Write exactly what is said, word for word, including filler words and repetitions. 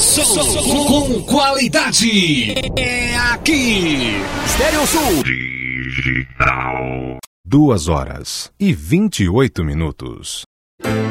Som com qualidade. É aqui. Estéreo Sul. Digital. Duas horas e vinte e oito minutos.